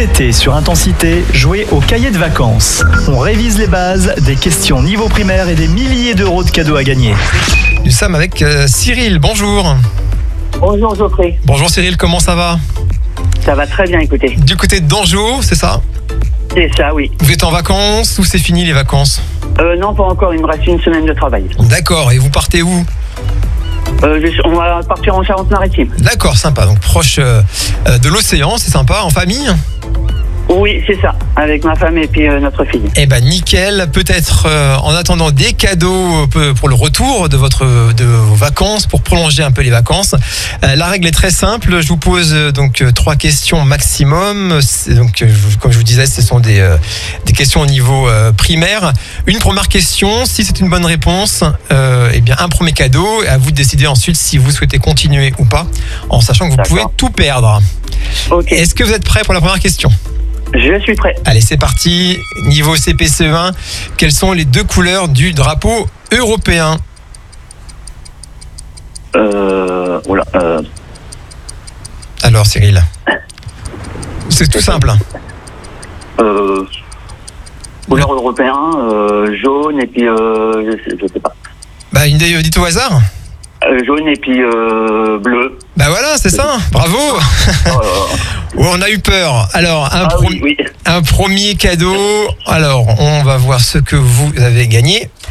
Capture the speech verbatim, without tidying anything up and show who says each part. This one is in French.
Speaker 1: l'été sur Intensité, jouez au cahier de vacances. On révise les bases, des questions niveau primaire et des milliers d'euros de cadeaux à gagner.
Speaker 2: Nous sommes avec euh, Cyril, bonjour.
Speaker 3: Bonjour Geoffrey,
Speaker 2: Bonjour Cyril, comment ça va?
Speaker 3: ça va très bien, écoutez.
Speaker 2: Du côté de Dangeau, c'est ça?
Speaker 3: C'est ça, oui.
Speaker 2: Vous êtes en vacances ou c'est fini les vacances?
Speaker 3: Euh, non, pas encore, il me reste une semaine de travail.
Speaker 2: D'accord, et vous partez où?
Speaker 3: Euh, je- on va partir en Charente-Maritime.
Speaker 2: D'accord, sympa, donc proche euh, euh, de l'océan, c'est sympa, en famille?
Speaker 3: Oui, c'est ça, avec ma femme et puis euh, notre fille.
Speaker 2: Eh ben nickel, peut-être euh, en attendant des cadeaux euh, pour le retour de, votre, de vos vacances, pour prolonger un peu les vacances. Euh, la règle est très simple, je vous pose euh, donc euh, trois questions maximum. C'est donc, euh, je- comme je vous disais, ce sont des, euh, des questions au niveau euh, primaire. Une première question, si c'est une bonne réponse, euh, eh bien un premier cadeau, et à vous de décider ensuite si vous souhaitez continuer ou pas, en sachant que vous
Speaker 3: D'accord.
Speaker 2: pouvez tout perdre.
Speaker 3: Ok,
Speaker 2: Est-ce que vous êtes prêts pour la première question?
Speaker 3: je suis prêt.
Speaker 2: Allez, c'est parti. Niveau C P C E un, quelles sont les deux couleurs du drapeau européen?
Speaker 3: Euh, oula, euh,
Speaker 2: Alors, Cyril, c'est tout simple.
Speaker 3: euh, couleur européen, euh, jaune et puis, euh, je, sais, je sais pas.
Speaker 2: Bah, une idée, dites au hasard.
Speaker 3: Euh, jaune et puis euh, bleu.
Speaker 2: Bah voilà, c'est ça. Bravo.
Speaker 3: Euh,
Speaker 2: Oh, on a eu peur. Alors, un,
Speaker 3: ah
Speaker 2: pro-
Speaker 3: oui, oui.
Speaker 2: un premier cadeau. Alors, on va voir ce que vous avez gagné.